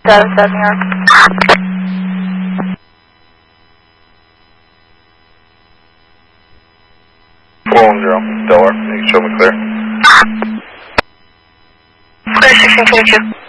7-7 New York. 410, Delaware, can you show me clear? Clear 1622.